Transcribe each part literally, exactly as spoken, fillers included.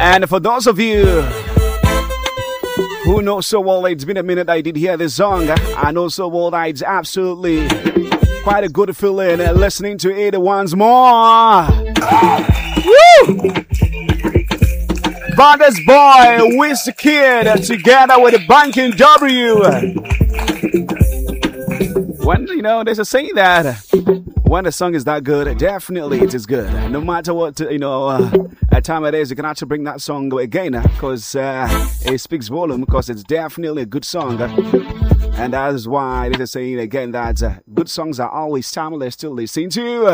And for those of you who know so well, it's been a minute I did hear this song. I know so well that it's absolutely quite a good feeling listening to it once more. Woo! Brothers Boy, Wizkid, together with the Banking W. When, you know, there's a saying that when a song is that good, definitely it is good. No matter what, you know, uh, at time it is, you can actually bring that song again because uh, it speaks volume, because it's definitely a good song. And that is why it is saying again that uh, good songs are always timeless to listen to.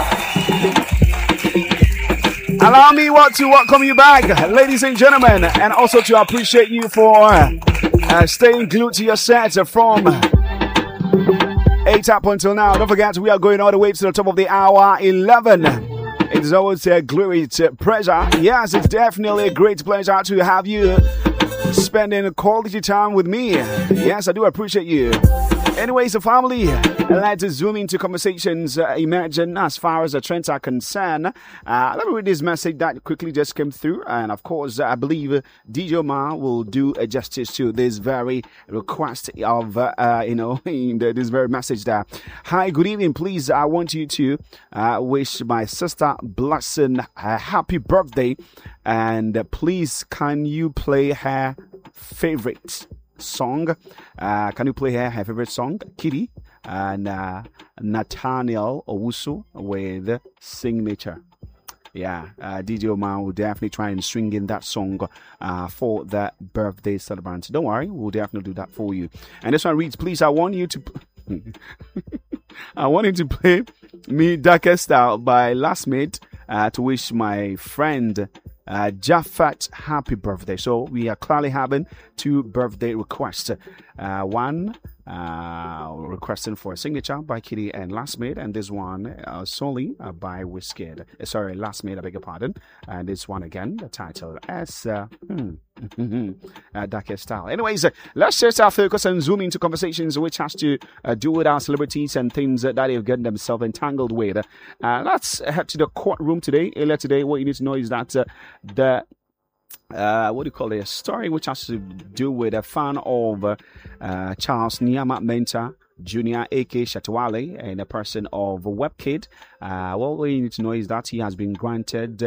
Allow me what to welcome you back, ladies and gentlemen, and also to appreciate you for uh, staying glued to your set from eight up until now. Don't forget, we are going all the way to the top of the hour, eleven. It's always a great pleasure. Yes, it's definitely a great pleasure to have you spending quality time with me. Yes, I do appreciate you. Anyways, the family, let's zoom into conversations uh, emerging as far as the trends are concerned. Uh, let me read this message that quickly just came through. And of course, I believe D J Omar will do a justice to this very request of, uh, uh, you know, in the, this very message there. Hi, good evening. Please, I want you to uh, wish my sister Blessing a happy birthday. And uh, please, can you play her favorite song? Uh, can you play her, her favorite song, Kitty, and uh, Nathaniel Owusu with Signature? Yeah, uh, D J Omar will definitely try and string in that song uh, for the birthday celebrant. Don't worry, we'll definitely do that for you. And this one reads, please, I want you to I want you to play Me Darker Style by Last Mate uh, to wish my friend Uh, Jafat happy birthday. So we are clearly having two birthday requests. Uh, one uh, requesting for a signature by Kitty and Last Mate, and this one uh, solely uh, by Wizkid. Uh, sorry, Last Mate, I beg your pardon. And this one again, the title as uh, hmm, uh, Darker Style. Anyways, uh, let's shift our focus and zoom into conversations which has to uh, do with our celebrities and things uh, that they've gotten themselves entangled with. Uh, let's head to the courtroom today. Earlier today, what you need to know is that uh, the uh, what do you call it? A story which has to do with a fan of uh, uh, Charles Nyama Mensah Junior, A K Shatawale, and a person of WebKid. Uh, what we need to know is that he has been granted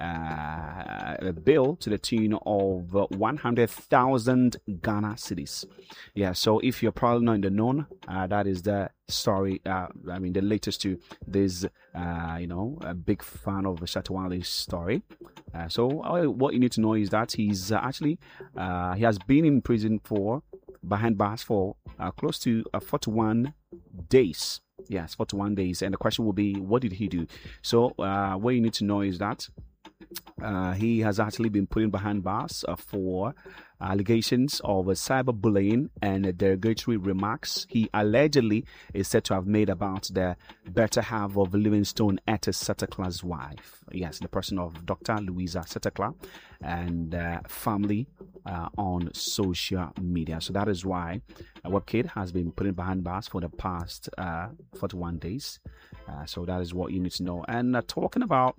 uh, a bill to the tune of one hundred thousand Ghana cedis. Yeah, so if you're probably not in the known, uh, that is the story. Uh, I mean, the latest to this, uh, you know, a big fan of Shatawale's story. Uh, so uh, what you need to know is that he's uh, actually, uh, he has been in prison for behind bars for uh, close to uh, forty-one days. Yes, forty-one days. And the question will be, what did he do? So uh, what you need to know is that uh, he has actually been put in behind bars uh, for allegations of uh, cyberbullying and uh, derogatory remarks he allegedly is said to have made about the better half of Livingstone Etis Setterkla's wife. Yes, the person of Doctor Louisa Setterkla and uh, family uh, on social media. So that is why uh, WebKid has been put in behind bars for the past uh, forty-one days. Uh, so that is what you need to know. And uh, talking about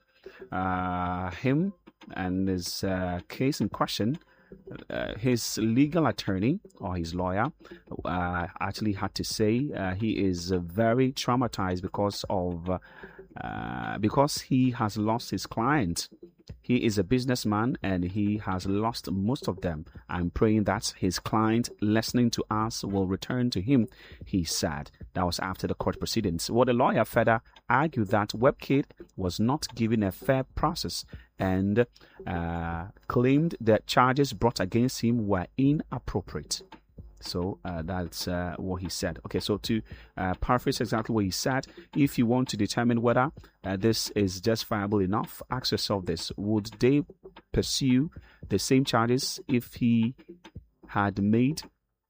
uh, him and his uh, case in question, Uh, his legal attorney or his lawyer uh, actually had to say uh, he is uh, very traumatized because of uh, uh, because he has lost his client. He is a businessman and he has lost most of them. I'm praying that his client listening to us will return to him, he said. That was after the court proceedings. What the lawyer further argued that WebKid was not given a fair process and uh, claimed that charges brought against him were inappropriate. So uh, that's uh, what he said. Okay, so to uh, paraphrase exactly what he said, if you want to determine whether uh, this is justifiable enough, ask yourself this: would they pursue the same charges if he had made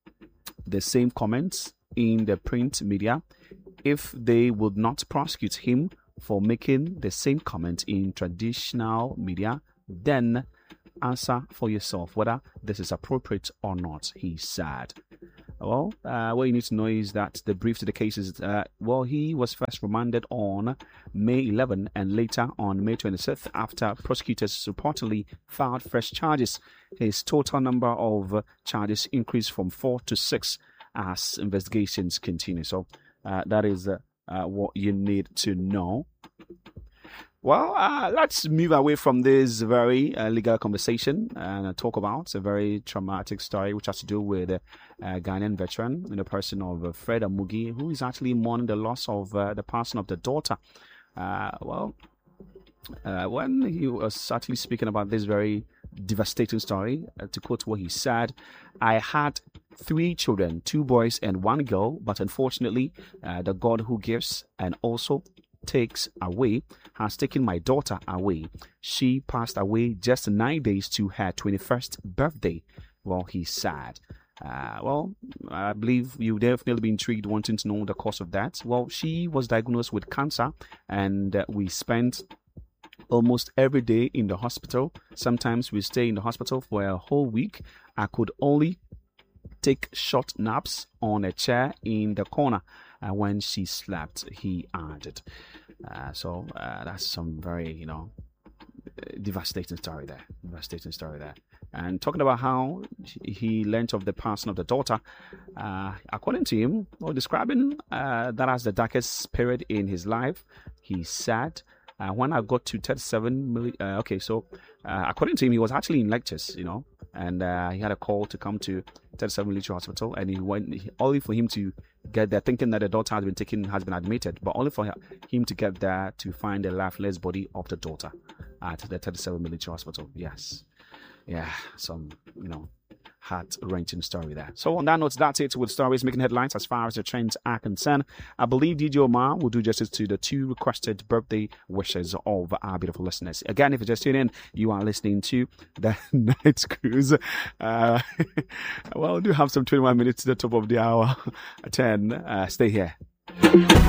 the same comments in the print media? If they would not prosecute him for making the same comment in traditional media, then answer for yourself whether this is appropriate or not, he said. Well, uh, what you need to know is that the brief to the case is, uh, well, he was first remanded on May eleventh and later on May twenty-sixth after prosecutors reportedly filed fresh charges. His total number of charges increased from four to six as investigations continue. So uh, that is uh, uh, what you need to know. Well, uh, let's move away from this very uh, legal conversation and talk about a very traumatic story which has to do with a uh, Ghanaian veteran in the person of uh, Fred Amugi, who is actually mourning the loss of uh, the passing of the daughter. Uh, well, uh, when he was actually speaking about this very devastating story, uh, to quote what he said, "I had three children, two boys and one girl, but unfortunately, uh, the God who gives and also takes away has taken my daughter away. She passed away just nine days to her twenty-first birthday." Well, he's sad. Uh, well, I believe you definitely be intrigued wanting to know the cause of that. Well, she was diagnosed with cancer, and uh, we spent almost every day in the hospital. Sometimes we stay in the hospital for a whole week. I could only take short naps on a chair in the corner uh, when she slept, he added. Uh, so uh, that's some very, you know, devastating story there. Devastating story there. And talking about how he learned of the passing of the daughter, uh, according to him, or describing uh, that as the darkest period in his life, he said, uh, when I got to thirty-seven million, uh, okay, so uh, according to him, he was actually in lectures, you know, and uh, he had a call to come to thirty-seven Military Hospital, and he went he, only for him to get there, thinking that the daughter has been taken, has been admitted, but only for him to get there to find the lifeless body of the daughter at the thirty-seven Military Hospital. Yes, yeah, some, you know, heart-wrenching story there. So on that note, that's it with stories making headlines as far as the trends are concerned. I believe D J Omar will do justice to the two requested birthday wishes of our beautiful listeners. Again, if you're just tuning in, you are listening to the Night Cruise. Uh, well, we do have some twenty-one minutes to the top of the hour. ten. Uh, stay here.